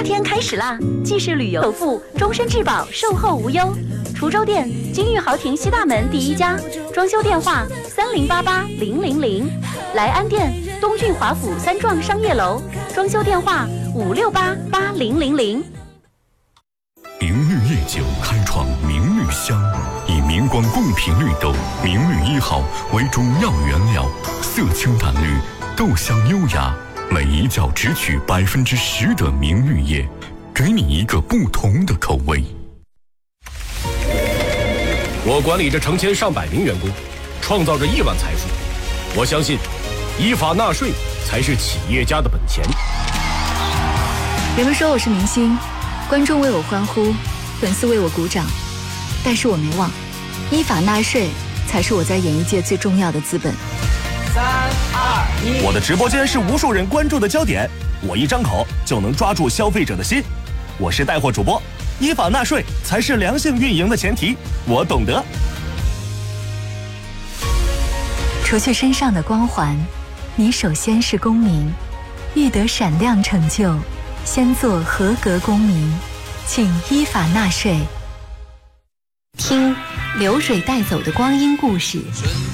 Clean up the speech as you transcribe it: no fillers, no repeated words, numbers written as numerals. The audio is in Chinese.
天开始啦！既是旅游首付，终身质保，售后无忧。滁州店金玉豪庭西大门第一家，装修电话30880000。莱安店东郡华府三幢商业楼，装修电话5688000。 明绿夜酒开创明绿香，以明光贡品绿豆明绿1号为主要原料，色清淡绿，豆香优雅，每一窖只取10%的明绿叶，给你一个不同的口味。 我管理着成千上百名员工，创造着亿万财富。我相信，依法纳税才是企业家的本钱。 人们说我是明星，观众为我欢呼，粉丝为我鼓掌，但是我没忘，依法纳税才是我在演艺界最重要的资本。 3、2、1， 我的直播间是无数人关注的焦点，我一张口就能抓住消费者的心。我是带货主播，依法纳税才是良性运营的前提，我懂得。 除去身上的光环，你首先是公民，欲得闪亮成就，先做合格公民，请依法纳税。听流水带走的光阴故事。